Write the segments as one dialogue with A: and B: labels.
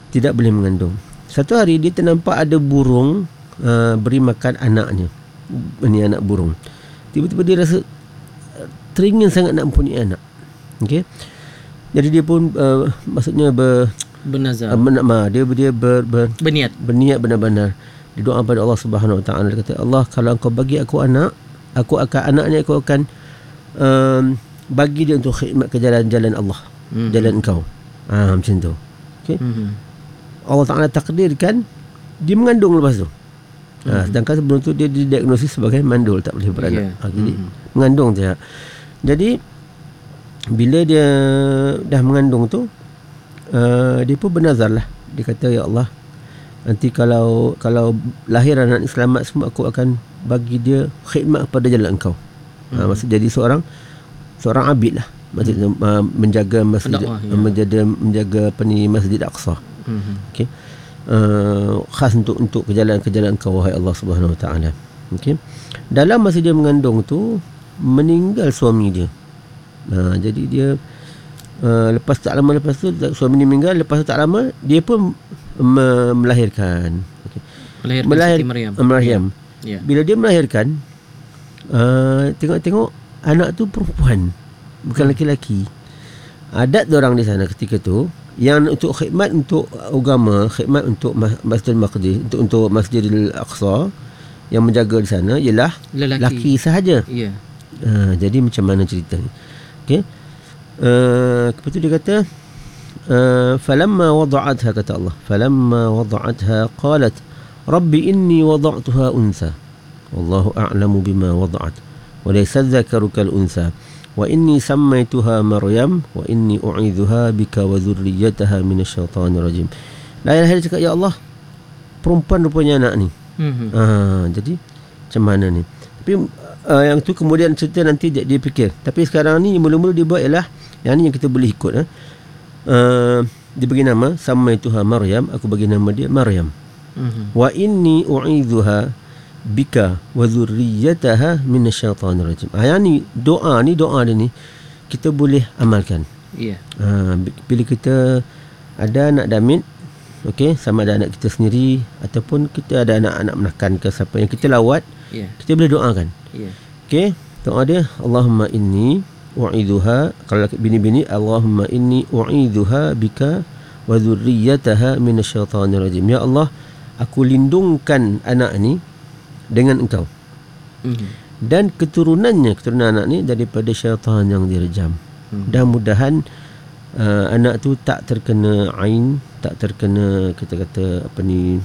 A: tidak boleh mengandung. Satu hari dia ternampak ada burung beri makan anaknya. Ini anak burung. Tiba-tiba dia rasa teringin sangat nak mempunyai anak. Okey. Jadi dia pun maksudnya
B: bernazar.
A: Dia berniat benar-benar. Dia doa pada Allah Subhanahu Wa Taala. Dia kata, Allah, kalau Engkau bagi aku anak, aku akan bagi dia untuk khidmat ke jalan-jalan Allah, jalan Engkau. Macam tu. Okey. Allah Taala takdirkan dia mengandung lepas tu. Sedangkan sebelum tu dia didiagnosis sebagai mandul, tak boleh beranak. Jadi mengandung je. Jadi bila dia dah mengandung tu, dia pun bernazar lah. Dia kata, ya Allah, nanti kalau lahir anak ni selamat semua, aku akan bagi dia khidmat kepada jalan Engkau. Maksud jadi seorang abid lah. Maksudnya menjaga masjid, menjaga Masjid Aqsa. Okey. Khas untuk kejalan Engkau, wahai Allah Subhanahu Wa Taala. Okey. Dalam masa dia mengandung tu, meninggal suami dia. Jadi dia lepas tu suami dia meninggal, lepas tu tak lama dia pun melahirkan. Okay.
B: Melahirkan Siti Maryam.
A: Ya. Bila dia melahirkan, tengok anak tu perempuan, bukan lelaki. Adat orang di sana ketika tu, yang untuk khidmat untuk agama, khidmat untuk Masjidil Maqdis, untuk Masjidil Aqsa, yang menjaga di sana ialah lelaki sahaja.
B: Ya.
A: Jadi macam mana cerita ni? Okey. Lepas tu dia kata, falamma wada'atha, kata Allah, falamma wada'atha qalat rabbi inni wada'tuha unsa wallahu a'lamu bima wada'at wa laysa dhakaru kal unsa wa inni sammaytuha Maryam wa inni u'idzuha bika wa dhurriyyataha minasyaitanir rajim. Lain dia cakap, ya Allah, perempuan rupanya anak ni. Jadi macam mana ni? Tapi yang tu kemudian cerita nanti dia fikir. Tapi sekarang ni mula-mula dia buat ialah yang ni yang kita boleh ikut. Dia bagi nama sammaituha Maryam, aku bagi nama dia Maryam. Wa inni u'idzuha bika wa dhurriyyataha minasyaitanir rajim. Yang ni doa dia ni kita boleh amalkan.
B: Ya.
A: Bila kita ada anak damit, okey, sama ada anak kita sendiri ataupun kita ada anak-anak menakan ke siapa yang kita lawat, kita boleh doakan. Okey, doa dia, Allahumma inni u'idzuha, kalau bini-bini, Allahumma inni u'idzuha bika wa dhurriyyataha minasyaitanir rajim. Ya Allah, aku lindungkan anak ni dengan Engkau. Dan keturunan anak ni daripada syaitan yang direjam. Mudah-mudahan anak tu tak terkena ain, tak terkena kata-kata apa ni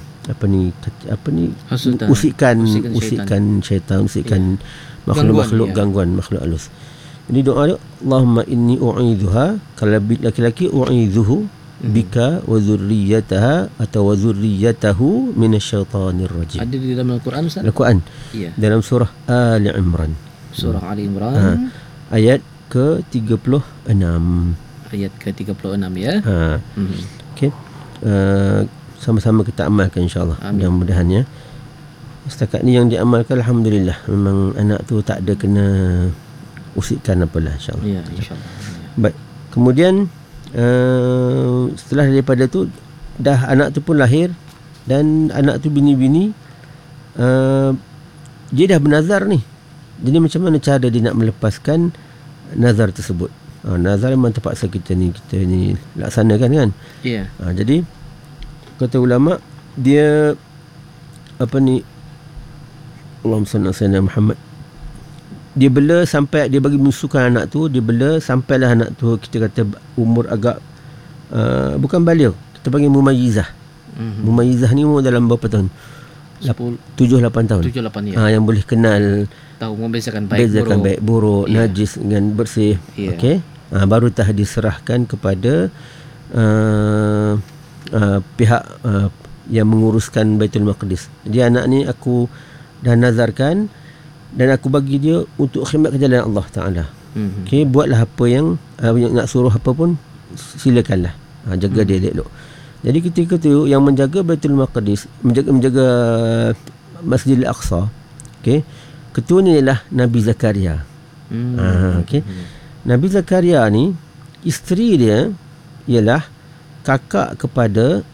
A: usikan syaitan, usikan makhluk gangguan makhluk halus. Jadi doa dia, Allahumma inni u'idzuha, kalau laki-laki u'idzuhu bika wa dhurriyyataha atau wa dhurriyyatahu minasyaitanir rajim.
B: Ada di dalam Al-Quran, Ustaz?
A: Al-Quran. Dalam surah Ali Imran.
B: Surah Ali Imran.
A: Ayat ke-36.
B: Ayat ke-36 ya.
A: Okey. Sama-sama kita amalkan, insya-Allah. Mudah-mudahan ya. Setakat ni yang diamalkan, alhamdulillah. Memang anak tu tak ada kena usikan apalah, insya-Allah.
B: Ya, insya-Allah.
A: Baik. Kemudian setelah daripada tu dah anak tu pun lahir, dan anak tu bini-bini dia dah bernazar ni. Jadi macam mana cara dia nak melepaskan nazar tersebut? Nazar memang terpaksa kita ni laksanakan kan. Jadi kata ulama, dia Allahumma salli ala sayyidina Muhammad, dia bela sampai dia bagi menyusukan anak tu, dia bela sampailah anak tu kita kata umur agak bukan baligh, kita panggil mumayyizah. Mumayyizah ni umur dalam berapa tahun? 7-8 tahun.
B: 7-8 ya.
A: Yang boleh kenal,
B: tahu membezakan baik
A: buruk, najis dengan bersih. Okey. Baru tah diserahkan kepada pihak yang menguruskan Baitul Maqdis. Jadi anak ni aku dah nazarkan dan aku bagi dia untuk khidmat ke jalan Allah Ta'ala. Okey, buatlah apa yang nak suruh apa pun, silakanlah. Jaga dia elok. Jadi ketika tu yang menjaga Baitul Maqdis, menjaga Masjidil Aqsa, okey, ketuanya ialah Nabi Zakaria. Okey. Nabi Zakaria ni, isteri dia ialah kakak kepada